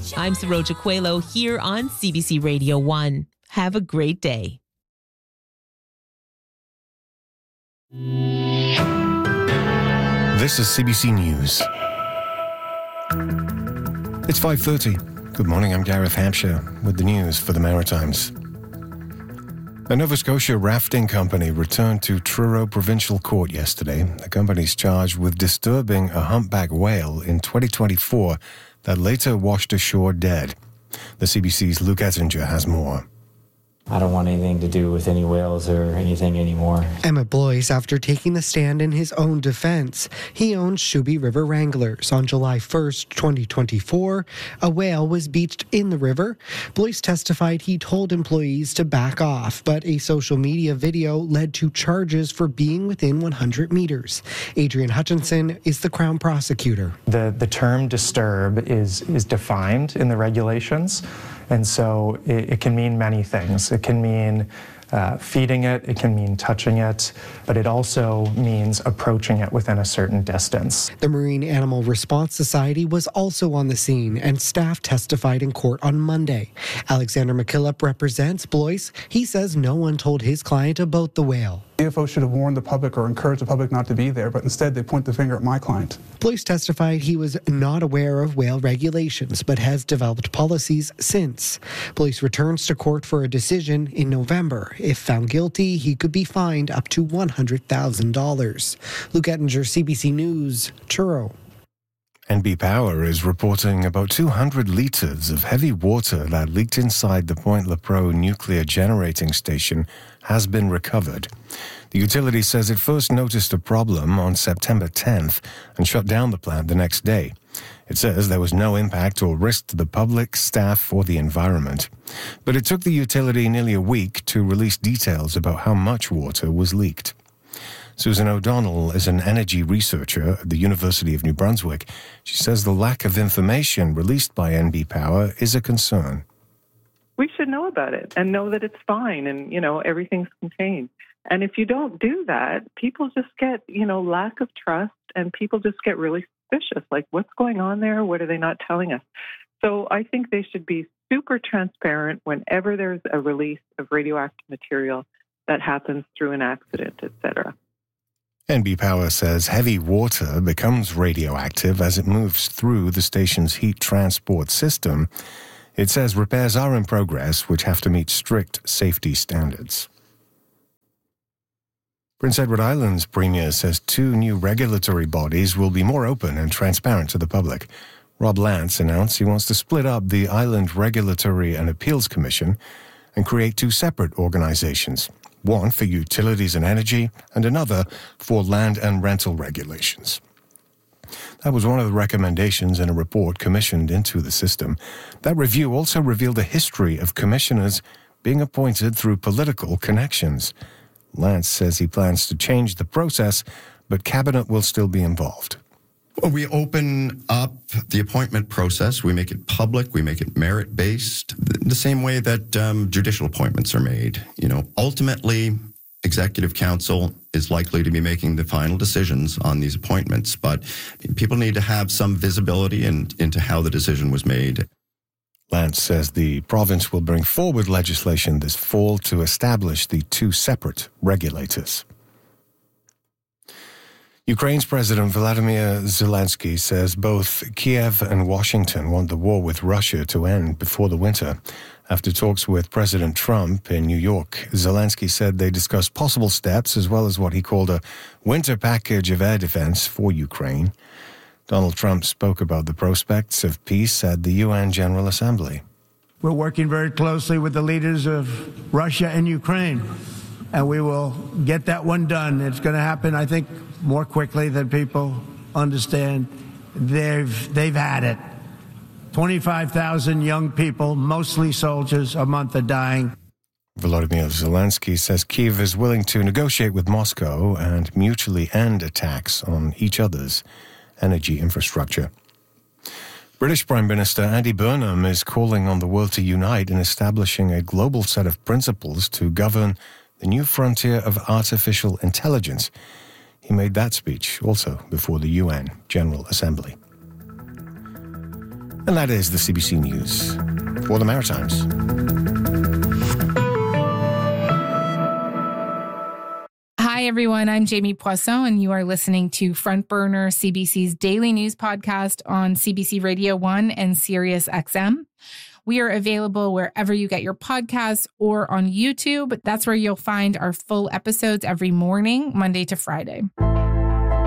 I'm Saroja Coelho here on CBC Radio 1. Have a great day. This is CBC News. It's 5:30. Good morning, I'm Gareth Hampshire with the news for the Maritimes. A Nova Scotia rafting company returned to Truro Provincial Court yesterday. The company's charged with disturbing a humpback whale in 2024 that later washed ashore dead. The CBC's Luke Ettinger has more. I don't want anything to do with any whales or anything anymore. Emmett Blois, after taking the stand in his own defense. He owns Shuby River Wranglers. On July 1st, 2024, a whale was beached in the river. Blois testified he told employees to back off, but a social media video led to charges for being within 100 meters. Adrian Hutchinson is the Crown prosecutor. The term disturb is defined in the regulations. And so it can mean many things. It can mean feeding it, it can mean touching it, but it also means approaching it within a certain distance. The Marine Animal Response Society was also on the scene, and staff testified in court on Monday. Alexander McKillop represents Blois. He says no one told his client about the whale. CFO should have warned the public or encouraged the public not to be there, but instead they point the finger at my client. Blois testified he was not aware of whale regulations, but has developed policies since. Blois returns to court for a decision in November. If found guilty, he could be fined up to $100,000. Luke Ettinger, CBC News, Truro. NB Power is reporting about 200 litres of heavy water that leaked inside the Point Lepreau nuclear generating station has been recovered. The utility says it first noticed a problem on September 10th and shut down the plant the next day. It says there was no impact or risk to the public, staff, or the environment. But it took the utility nearly a week to release details about how much water was leaked. Susan O'Donnell is an energy researcher at the University of New Brunswick. She says the lack of information released by NB Power is a concern. We should know about it and know that it's fine and, everything's contained. And if you don't do that, people just get, lack of trust, and people just get really suspicious. Like, what's going on there? What are they not telling us? So I think they should be super transparent whenever there's a release of radioactive material that happens through an accident, etc. NB Power says heavy water becomes radioactive as it moves through the station's heat transport system. It says repairs are in progress, which have to meet strict safety standards. Prince Edward Island's Premier says 2 new regulatory bodies will be more open and transparent to the public. Rob Lance announced he wants to split up the Island Regulatory and Appeals Commission and create 2 separate organizations. One for utilities and energy, and another for land and rental regulations. That was one of the recommendations in a report commissioned into the system. That review also revealed a history of commissioners being appointed through political connections. Lance says he plans to change the process, but Cabinet will still be involved. Well, we open up the appointment process. We make it public. We make it merit-based, the same way that judicial appointments are made. Ultimately, Executive Council is likely to be making the final decisions on these appointments, but people need to have some visibility into how the decision was made. Lance says the province will bring forward legislation this fall to establish the 2 separate regulators. Ukraine's President Volodymyr Zelensky says both Kiev and Washington want the war with Russia to end before the winter. After talks with President Trump in New York, Zelensky said they discussed possible steps as well as what he called a winter package of air defense for Ukraine. Donald Trump spoke about the prospects of peace at the UN General Assembly. We're working very closely with the leaders of Russia and Ukraine, and we will get that one done. It's going to happen, I think, more quickly than people understand. They've had it. 25,000 young people, mostly soldiers, a month are dying. Volodymyr Zelensky says Kyiv is willing to negotiate with Moscow and mutually end attacks on each other's energy infrastructure. British Prime Minister Andy Burnham is calling on the world to unite in establishing a global set of principles to govern the new frontier of artificial intelligence. He made that speech also before the UN General Assembly. And that is the CBC News for the Maritimes. Hi, everyone. I'm Jamie Poisson, and you are listening to Front Burner, CBC's daily news podcast on CBC Radio 1 and Sirius XM. We are available wherever you get your podcasts or on YouTube. That's where you'll find our full episodes every morning, Monday to Friday.